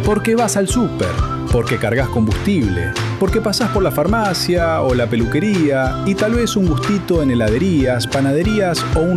Porque vas al súper, porque cargas combustible, porque pasás por la farmacia o la peluquería y tal vez un gustito en heladerías, panaderías o un